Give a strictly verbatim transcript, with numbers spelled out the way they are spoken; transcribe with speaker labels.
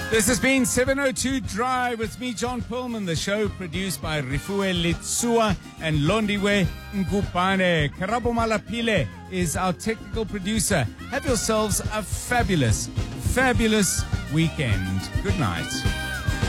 Speaker 1: This has been seven oh two Drive with me, John Perlman. The show produced by Rifue Litsua and Londiwe Ngupane. Karabo Malapile is our technical producer. Have yourselves a fabulous, fabulous weekend. Good night.